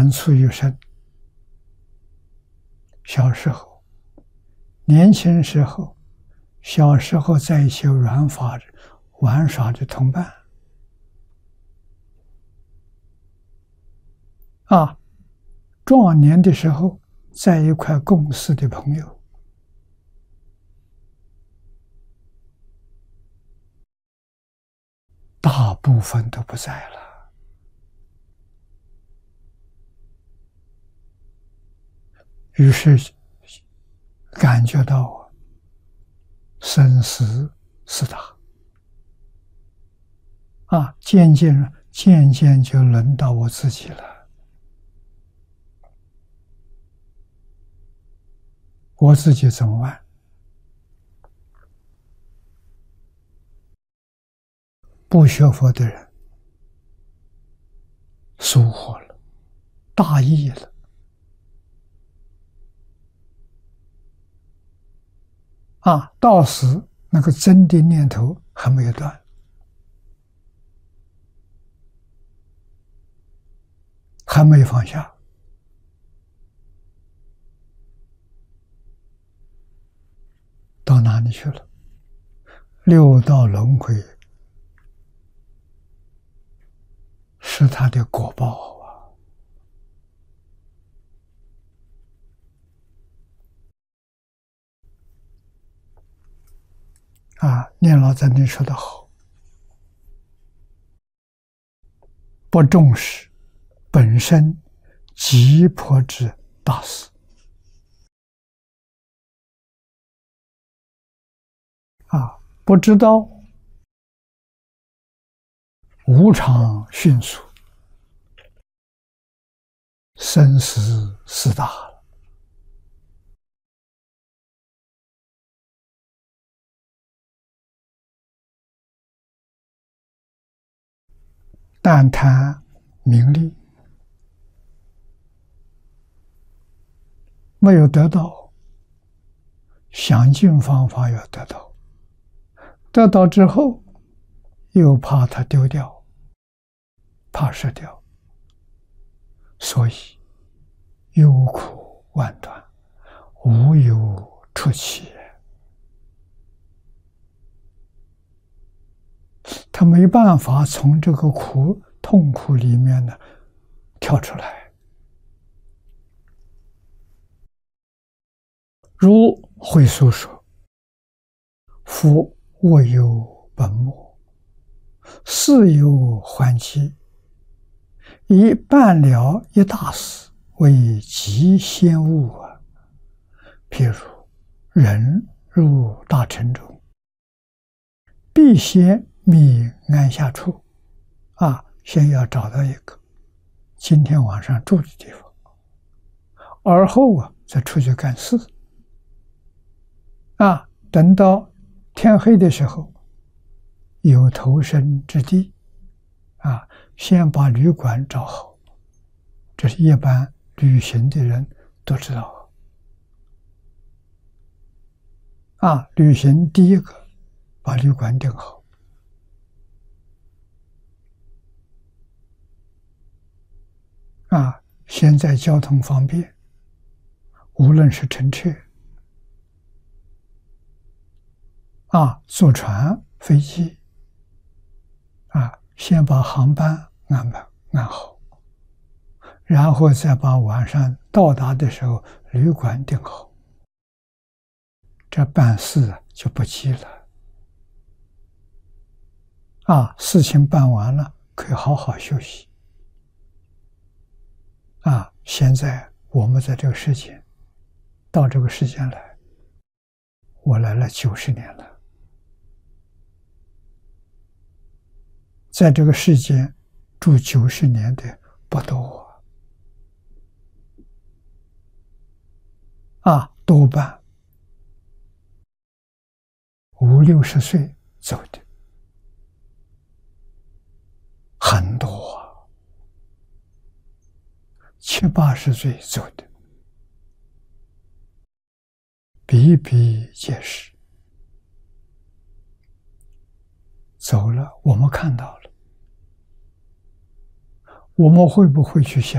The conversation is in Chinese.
感触一生。小时候、年轻时候，小时候在一些玩耍的同伴，壮年的时候在一块共事的朋友，大部分都不在了。于是感觉到生死四大渐渐就轮到我自己了。我自己怎么办？不学佛的人疏忽了，大意了。到死那个真的念头还没有断，还没有放下，到哪里去了？六道轮回是他的果报念老在那说得好，不重视本身急迫之大事。不知道无常迅速，生死四大了。但谈名利，没有得到，想尽方法要得到，得到之后又怕它丢掉，怕失掉，所以忧苦万端，无有出期。他没办法从这个痛苦里面呢跳出来。如慧疏说：“夫我有本末，事有缓期，以办了一大事为极先物譬如人入大城中，必先觅安下处先要找到一个今天晚上住的地方，而后再出去干事等到天黑的时候有投身之地先把旅馆找好。这是一般旅行的人都知道旅行第一个把旅馆订好。现在交通方便，无论是乘车坐船、飞机先把航班安好，然后再把晚上到达的时候旅馆订好，这办事就不急了事情办完了可以好好休息现在我们在这个世间，到这个世间来，我来了90年了，在这个世间住90年的不多多半50、60岁走的很多70、80岁走的比比皆是。走了，我们看到了，我们会不会去想